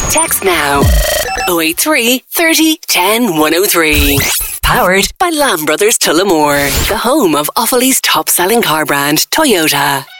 Text now. 083 30 10 103. Powered by Lamb Brothers Tullamore, the home of Offaly's top-selling car brand, Toyota.